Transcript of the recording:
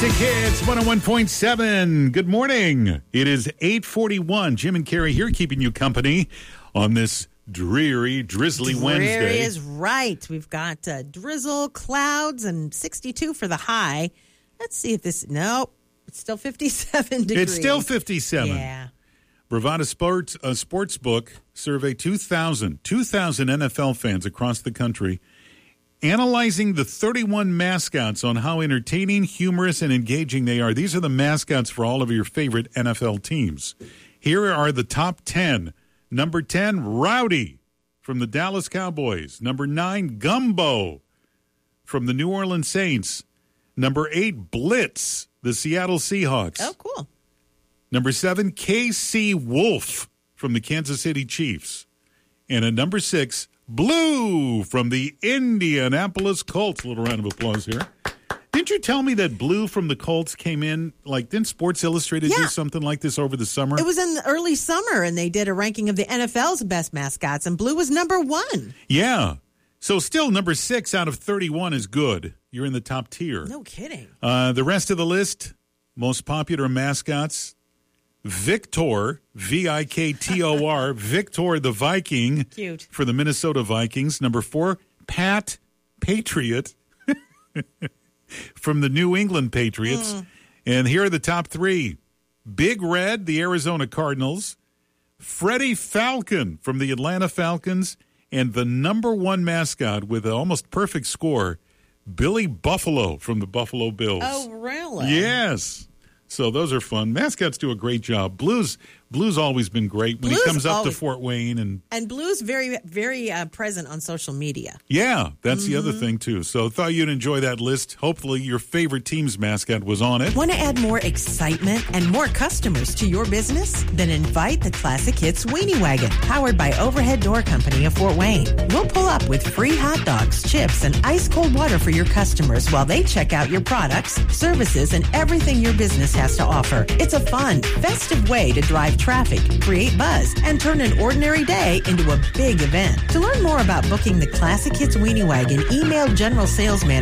Classic Hits 101.7. Good morning. It is 8:41. Jim and Carrie here keeping you company on this dreary, drizzly Wednesday. Dreary is right. We've got drizzle, clouds, and 62 for the high. Let's see if this... Nope. It's still 57 degrees. It's still 57. Yeah. Bravada Sportsbook surveyed 2,000 NFL fans across the country, analyzing the 31 mascots on how entertaining, humorous, and engaging they are. These are the mascots for all of your favorite NFL teams. Here are the top 10. Number 10, Rowdy from the Dallas Cowboys. Number 9, Gumbo from the New Orleans Saints. Number 8, Blitz, the Seattle Seahawks. Oh, cool. Number 7, KC Wolf from the Kansas City Chiefs. And at number 6, Blue from the Indianapolis Colts. A little round of applause here. Didn't you tell me that Blue from the Colts came in, didn't Sports Illustrated do something like this over the summer? It was in the early summer, and they did a ranking of the NFL's best mascots, and Blue was number 1. Yeah. So still number 6 out of 31 is good. You're in the top tier. No kidding. The rest of the list, most popular mascots, Victor, Viktor, Victor the Viking. Cute. For the Minnesota Vikings. Number 4, Pat Patriot from the New England Patriots. And here are the top 3. Big Red, the Arizona Cardinals. Freddie Falcon from the Atlanta Falcons. And the number 1 mascot with an almost perfect score, Billy Buffalo from the Buffalo Bills. Oh, really? Yes. So those are fun. Mascots do a great job. Blue's always been great when he comes up to Fort Wayne. And Blue's very, very present on social media. Yeah, that's the other thing, too. So thought you'd enjoy that list. Hopefully your favorite team's mascot was on it. Want to add more excitement and more customers to your business? Then invite the Classic Hits Weenie Wagon, powered by Overhead Door Company of Fort Wayne. We'll pull up with free hot dogs, chips, and ice-cold water for your customers while they check out your products, services, and everything your business has to offer. It's a fun, festive way to drive traffic, create buzz, and turn an ordinary day into a big event. To learn more about booking the Classic Hits Weenie Wagon, email General Sales Manager